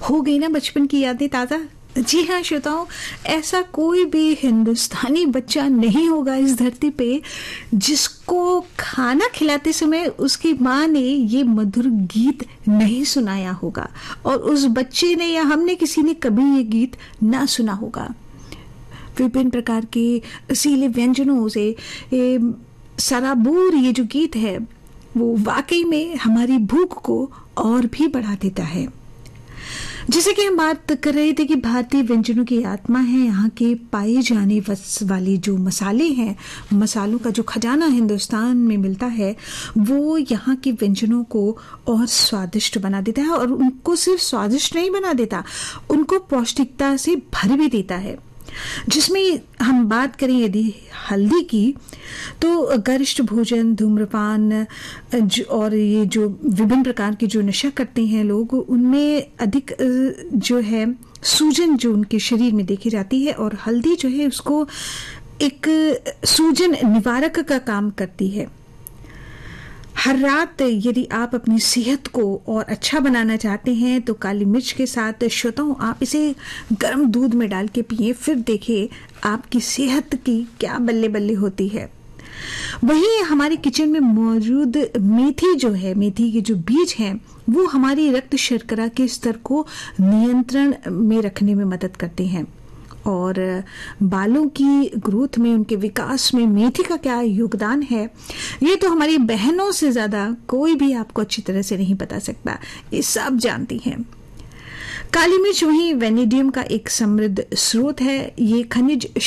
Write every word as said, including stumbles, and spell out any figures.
हो गई ना बचपन की यादें ताज़ा। जी हाँ श्रोताओं, ऐसा कोई भी हिंदुस्तानी बच्चा नहीं होगा इस धरती पे जिसको खाना खिलाते समय उसकी माँ ने ये मधुर गीत नहीं सुनाया होगा और उस बच्चे ने या हमने किसी ने कभी ये गीत ना सुना होगा। विभिन्न प्रकार के रसीले व्यंजनों से ये सराबोर ये जो गीत है वो वाकई में हमारी भूख को और भी बढ़ा देता है। जैसे कि हम बात कर रहे थे कि भारतीय व्यंजनों की आत्मा है, यहाँ के पाए जाने वाले जो मसाले हैं, मसालों का जो खजाना हिंदुस्तान में मिलता है वो यहाँ के व्यंजनों को और स्वादिष्ट बना देता है और उनको सिर्फ स्वादिष्ट नहीं बना देता, उनको पौष्टिकता से भर भी देता है। जिसमें हम बात करें यदि हल्दी की तो गरिष्ठ भोजन, धूम्रपान और ये जो विभिन्न प्रकार के जो नशा करते हैं लोग, उनमें अधिक जो है सूजन जो उनके शरीर में देखी जाती है और हल्दी जो है उसको एक सूजन निवारक का काम करती है। हर रात यदि आप अपनी सेहत को और अच्छा बनाना चाहते हैं तो काली मिर्च के साथ श्रोताओं आप इसे गर्म दूध में डाल के पिए, फिर देखिए आपकी सेहत की क्या बल्ले बल्ले होती है। वहीं हमारे किचन में मौजूद मेथी जो है, मेथी के जो बीज हैं वो हमारी रक्त शर्करा के स्तर को नियंत्रण में रखने में मदद करते हैं और बालों की ग्रोथ में, उनके विकास में मेथी का क्या योगदान है ये तो हमारी बहनों से ज़्यादा कोई भी आपको अच्छी तरह से नहीं बता सकता, ये सब जानती हैं। काली मिर्च वहीं वेनेडियम का एक समृद्ध स्रोत है। ये खनिज